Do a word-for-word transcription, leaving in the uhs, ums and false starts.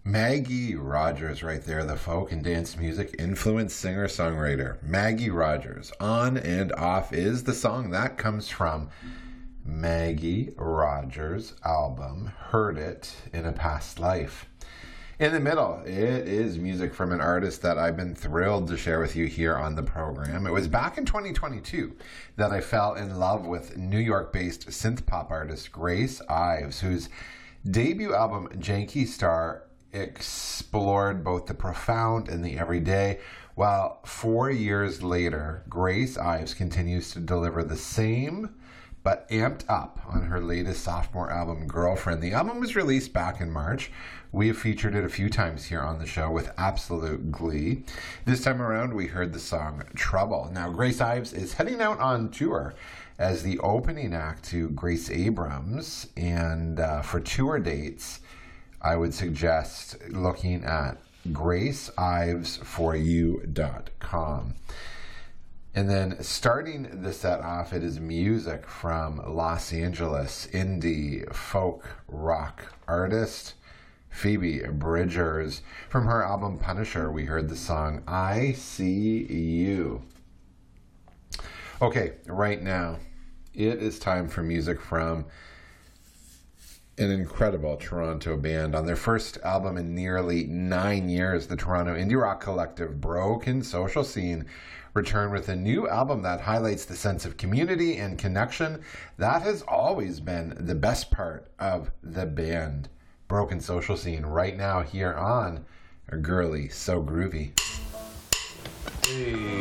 Maggie Rogers right there, the folk and dance music influence singer-songwriter. Maggie Rogers. On and Off is the song that comes from Maggie Rogers' album, Heard It in a Past Life. In the middle, it is music from an artist that I've been thrilled to share with you here on the program. It was back in twenty twenty-two that I fell in love with New York-based synth-pop artist Grace Ives, whose debut album, Janky Star, explored both the profound and the everyday, while four years later, Grace Ives continues to deliver the same but amped up on her latest sophomore album, Girlfriend. The album was released back in March. We have featured it a few times here on the show with absolute glee. This time around, we heard the song Trouble. Now, Grace Ives is heading out on tour as the opening act to Grace Abrams, and uh, for tour dates, I would suggest looking at grace ives for you dot com. And then starting the set off, it is music from Los Angeles indie folk rock artist Phoebe Bridgers. From her album Punisher, we heard the song I See You. Okay, right now, it is time for music from an incredible Toronto band. On their first album in nearly nine years, the Toronto indie rock collective Broken Social Scene returned with a new album that highlights the sense of community and connection that has always been the best part of the band. Broken Social Scene right now here on Girly So Groovy. Hey.